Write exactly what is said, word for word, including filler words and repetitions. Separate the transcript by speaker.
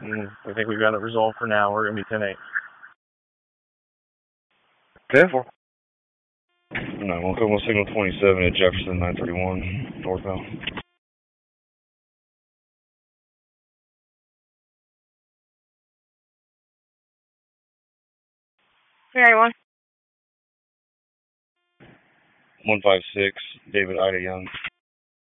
Speaker 1: Mm, I think we've got it resolved for now. We're going to be ten eight.
Speaker 2: ten four.
Speaker 3: No, we'll come with signal twenty-seven at Jefferson, nine thirty-one, northbound.
Speaker 4: Mary one.
Speaker 3: one five six, David Ida Young.